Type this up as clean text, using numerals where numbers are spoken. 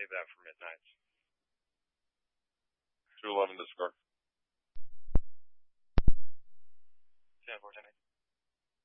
save that for midnights. 211 discard. 10-4, 10-8.